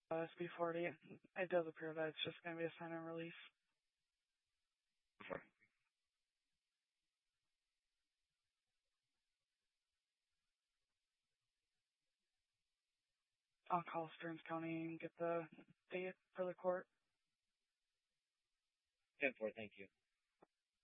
SB40. It does appear that it's just going to be a sign and release. Sure. I'll call Stearns County and get the date for the court. 10-4, thank you.